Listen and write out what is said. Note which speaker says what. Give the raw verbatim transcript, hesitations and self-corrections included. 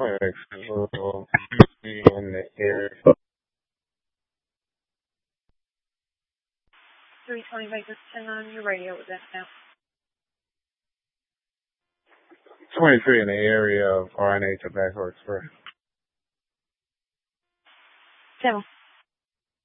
Speaker 1: Flexible in the area.
Speaker 2: three twenty Vegas, turn on your radio with that now.
Speaker 1: twenty-three in the area of R and A Tobacco Express.
Speaker 2: Seven.